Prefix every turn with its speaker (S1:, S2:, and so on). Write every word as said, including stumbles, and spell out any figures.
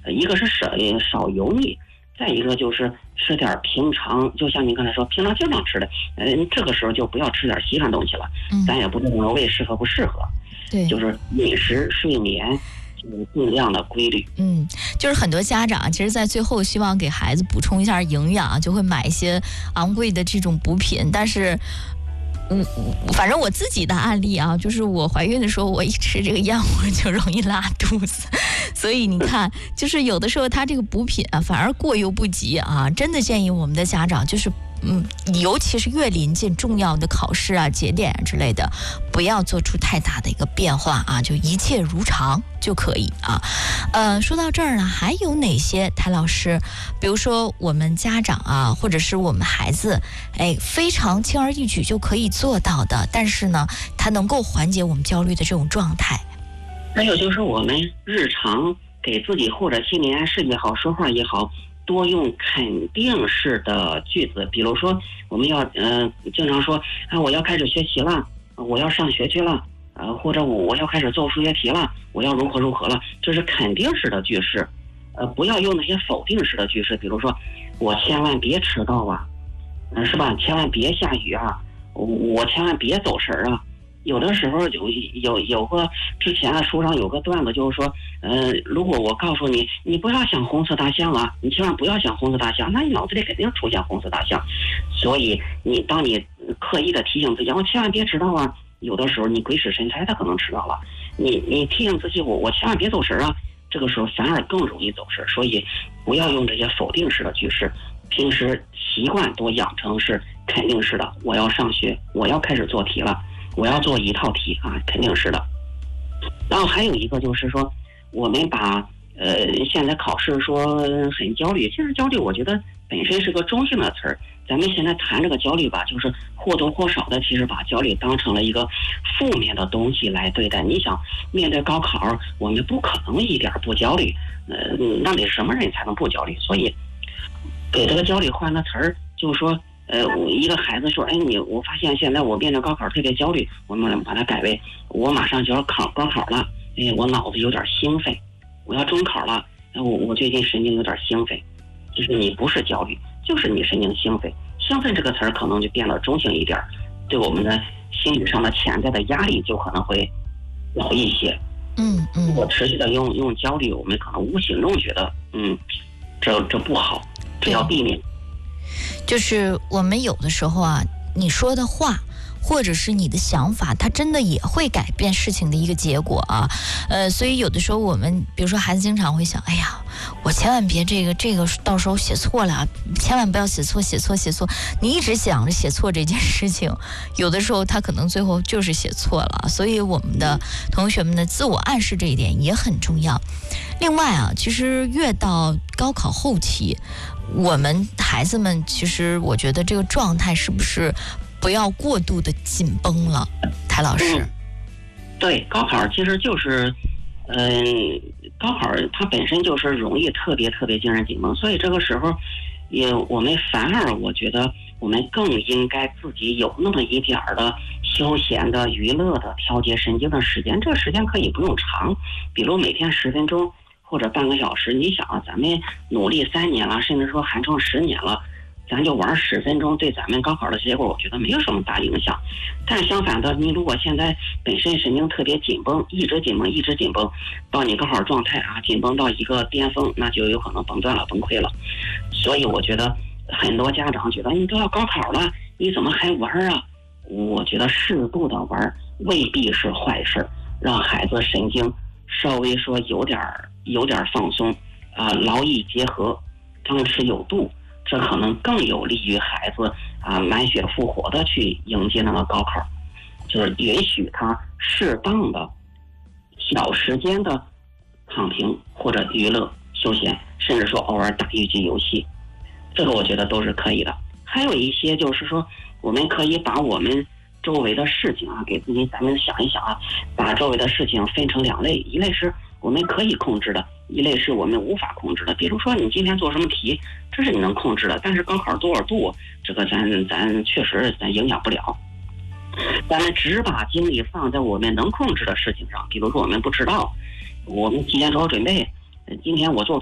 S1: 呃，一个是少少油腻，再一个就是吃点平常，就像您刚才说平常经常吃的，嗯，这个时候就不要吃点稀罕东西了，嗯、咱也不知道胃适合不适合，
S2: 对，
S1: 就是饮食、睡眠。尽量的规律。
S2: 嗯，就是很多家长其实在最后希望给孩子补充一下营养，就会买一些昂贵的这种补品，但是嗯，反正我自己的案例啊，就是我怀孕的时候，我一吃这个燕窝就容易拉肚子，所以你看，就是有的时候它这个补品啊，反而过犹不及啊。真的建议我们的家长就是。嗯，尤其是越临近重要的考试啊、节点啊之类的，不要做出太大的一个变化啊，就一切如常就可以啊。呃，说到这儿呢，还有哪些谭老师，比如说我们家长啊，或者是我们孩子，哎，非常轻而易举就可以做到的，但是呢，它能够缓解我们焦虑的这种状态。
S1: 还有就是我们日常给自己或者心理暗示也好，说话也好。多用肯定式的句子，比如说我们要呃经常说啊，我要开始学习了，我要上学去了，呃或者我我要开始做数学题了，我要如何如何了，这是肯定式的句式，呃不要用那些否定式的句式，比如说我千万别迟到啊，嗯、呃、是吧？千万别下雨啊，我千万别走神儿啊。有的时候有有有个之前啊书上有个段子，就是说，呃，如果我告诉你，你不要想红色大象啊，你千万不要想红色大象，那你脑子里肯定出现红色大象。所以你当你刻意的提醒自己，我千万别迟到啊，有的时候你鬼使神差，他可能迟到了。你你提醒自己，我我千万别走神啊，这个时候反而更容易走神。所以不要用这些否定式的句式，平时习惯多养成是肯定式的。我要上学，我要开始做题了。我要做一套题啊，肯定是的。然后还有一个就是说，我们把呃现在考试说很焦虑，其实焦虑我觉得本身是个中性的词儿。咱们现在谈这个焦虑吧，就是或多或少的其实把焦虑当成了一个负面的东西来对待。你想面对高考，我们不可能一点不焦虑，呃，那得什么人才能不焦虑？所以给这个焦虑换个词儿，就是说。呃，一个孩子说，哎，你，我发现现在我面对高考特别焦虑，我们把它改为，我马上就要考高考了，哎，我脑子有点兴奋，我要中考了，哎，我我最近神经有点兴奋，就是你不是焦虑，就是你神经兴奋，兴奋这个词儿可能就变得中性一点，对我们的心理上的潜在的压力就可能会小一些。
S2: 嗯嗯，
S1: 如果持续的用用焦虑，我们可能无形中觉得，嗯，这这不好，这要避免。
S2: 就是我们有的时候啊，你说的话或者是你的想法，它真的也会改变事情的一个结果啊。呃，所以有的时候我们比如说孩子经常会想，哎呀，我千万别这个这个到时候写错了，千万不要写错写错写错。你一直想着写错这件事情，有的时候他可能最后就是写错了。所以我们的同学们的自我暗示这一点也很重要。另外啊，其实越到高考后期，我们孩子们其实我觉得这个状态是不是不要过度的紧绷了，谭老师？
S1: 嗯、对，高考其实就是，嗯、呃，高考它本身就是容易特别特别精神紧绷，所以这个时候，也我们反而我觉得我们更应该自己有那么一点儿的休闲的、娱乐的、调节神经的时间。这个时间可以不用长，比如每天十分钟或者半个小时。你想啊，咱们努力三年了，甚至说寒窗十年了。咱就玩十分钟，对咱们高考的结果，我觉得没有什么大影响。但相反的，你如果现在本身神经特别紧绷，一直紧绷，一直紧绷，到你高考状态啊，紧绷到一个巅峰，那就有可能崩断了，崩溃了。所以我觉得很多家长觉得你都要高考了，你怎么还玩啊？我觉得适度的玩未必是坏事，让孩子神经稍微说有点有点放松啊、呃，劳逸结合，张弛有度。这可能更有利于孩子啊满血复活的去迎接那个高考，就是允许他适当的小时间的躺平或者娱乐休闲，甚至说偶尔打一局游戏，这个我觉得都是可以的。还有一些就是说，我们可以把我们周围的事情啊，给自己咱们想一想啊，把周围的事情分成两类，一类是我们可以控制的，一类是我们无法控制的。比如说你今天做什么题，这是你能控制的，但是高考多少度，这个咱咱确实咱影响不了。咱们只把精力放在我们能控制的事情上，比如说我们不知道，我们提前做好准备，今天我做